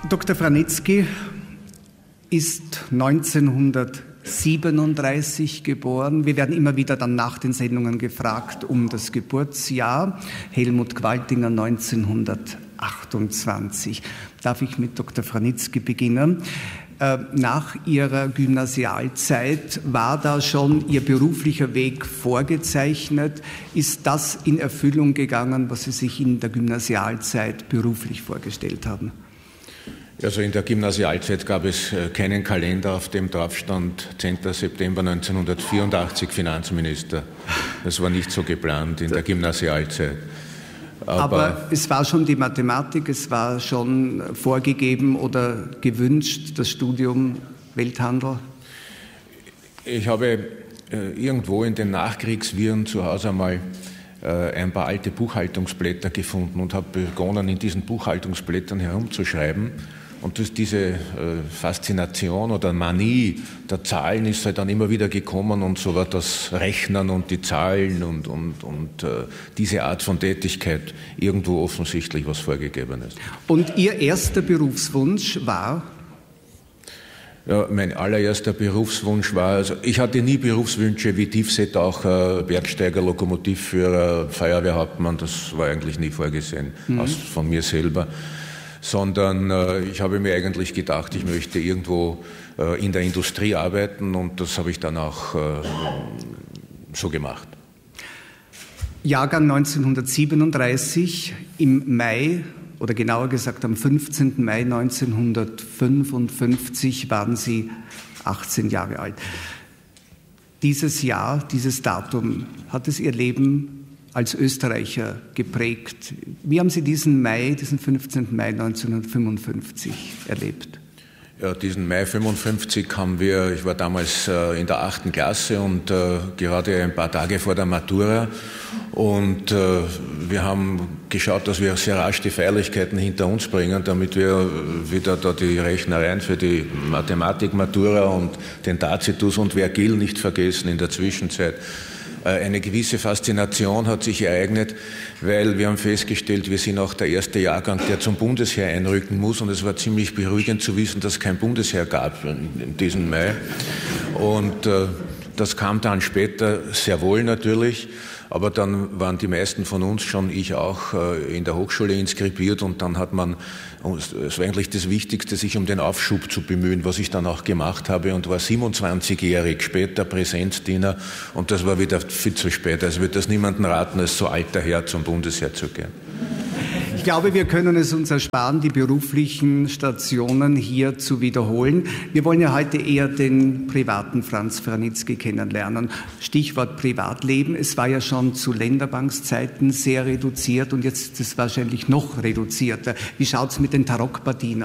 Dr. Vranitzky ist 1937 geboren. Wir werden immer wieder dann nach den Sendungen gefragt um das Geburtsjahr. Helmut Qualtinger 1928. Darf ich mit Dr. Vranitzky beginnen? Nach Ihrer Gymnasialzeit war da schon Ihr beruflicher Weg vorgezeichnet. Ist das in Erfüllung gegangen, was Sie sich in der Gymnasialzeit beruflich vorgestellt haben? Also in der Gymnasialzeit gab es keinen Kalender, auf dem drauf stand 10. September 1984 Finanzminister. Das war nicht so geplant in der Gymnasialzeit. Aber es war schon die Mathematik, es war schon vorgegeben oder gewünscht, das Studium Welthandel? Ich habe irgendwo in den Nachkriegswirren zu Hause einmal ein paar alte Buchhaltungsblätter gefunden und habe begonnen, in diesen Buchhaltungsblättern herumzuschreiben. Und diese Faszination oder Manie der Zahlen ist halt dann immer wieder gekommen und so war das Rechnen und die Zahlen und diese Art von Tätigkeit irgendwo offensichtlich was Vorgegebenes. Und Ihr erster Berufswunsch war? Ja, mein allererster Berufswunsch war, also ich hatte nie Berufswünsche wie Tiefseetaucher, Bergsteiger, Lokomotivführer, Feuerwehrhauptmann, das war eigentlich nie vorgesehen, von mir selber. Sondern ich habe mir eigentlich gedacht, ich möchte irgendwo in der Industrie arbeiten und das habe ich dann auch so gemacht. Jahrgang 1937, im Mai, oder genauer gesagt am 15. Mai 1955 waren Sie 18 Jahre alt. Dieses Jahr, dieses Datum, hat es Ihr Leben als Österreicher geprägt. Wie haben Sie diesen 15. Mai 1955 erlebt? Ja, diesen Mai 55 ich war damals in der 8. Klasse und gerade ein paar Tage vor der Matura und wir haben geschaut, dass wir sehr rasch die Feierlichkeiten hinter uns bringen, damit wir wieder da die Rechnereien für die Mathematik-Matura und den Tacitus und Vergil nicht vergessen in der Zwischenzeit. Eine gewisse Faszination hat sich ereignet, weil wir haben festgestellt, wir sind auch der erste Jahrgang, der zum Bundesheer einrücken muss und es war ziemlich beruhigend zu wissen, dass es kein Bundesheer gab in diesem Mai und das kam dann später sehr wohl natürlich, aber dann waren die meisten von uns, schon ich auch, in der Hochschule inskribiert und dann hat man, es war eigentlich das Wichtigste, sich um den Aufschub zu bemühen, was ich dann auch gemacht habe und war 27-jährig, später Präsenzdiener und das war wieder viel zu spät. Also wird das niemandem raten, als so alter Herr zum Bundesheer zu gehen. Ich glaube, wir können es uns ersparen, die beruflichen Stationen hier zu wiederholen. Wir wollen ja heute eher den privaten Franz Vranitzky kennenlernen. Stichwort Privatleben. Es war ja schon zu Länderbankszeiten sehr reduziert und jetzt ist es wahrscheinlich noch reduzierter. Wie schaut es mit den Tarockpartien